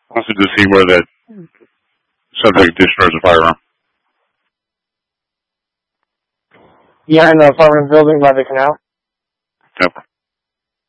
Also to see where that subject discharged a firearm. Behind the apartment building by the canal? Yep.